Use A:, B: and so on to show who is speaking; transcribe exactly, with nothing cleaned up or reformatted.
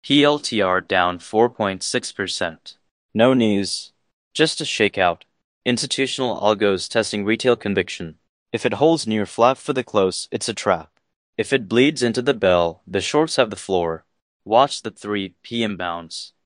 A: P L T R down four point six percent. No news. Just a shakeout. Institutional algos testing retail conviction. If it holds near flat for the close, it's a trap. If it bleeds into the bell, the shorts have the floor. Watch the three p m bounce.